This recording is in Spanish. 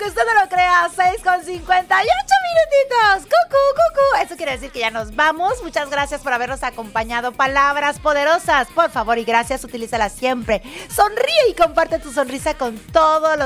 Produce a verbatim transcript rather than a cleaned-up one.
aunque usted no lo crea, seis con cincuenta y ocho minutitos. Cucú, cucú. Eso quiere decir que ya nos vamos. Muchas gracias por habernos acompañado. Palabras poderosas, por favor y gracias, utilízalas siempre. Sonríe y comparte tu sonrisa con todos los